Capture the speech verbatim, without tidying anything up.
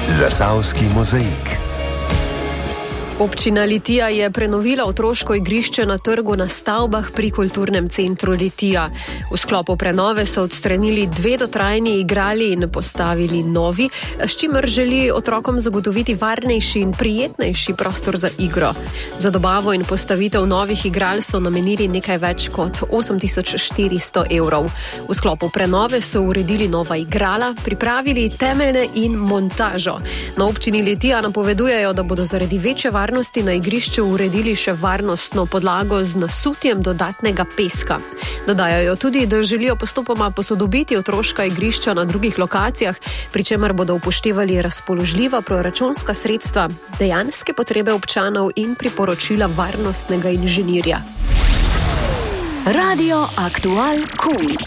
Zasavski mozaik. Občina Litija je prenovila otroško igrišče na trgu na stavbah pri kulturnem centru Litija. V sklopu prenove so odstranili dve dotrajni igrali in postavili novi, s čimer želi otrokom zagotoviti varnejši in prijetnejši prostor za igro. Za dobavo in postavitev novih igral so namenili nekaj več kot osem tisoč štiristo evrov. V sklopu prenove so uredili nova igrala, pripravili temeljne in montažo. Na občini Litija napovedujejo, da bodo zaradi večje varnosti na igrišču uredili še varnostno podlago z nasutjem dodatnega peska. Dodajajo tudi, da želijo postopoma posodobiti otroška igrišča na drugih lokacijah, pri čemer bodo upoštevali razpoložljiva proračunska sredstva, dejanske potrebe občanov in priporočila varnostnega inženirja. Radio Aktual Cool.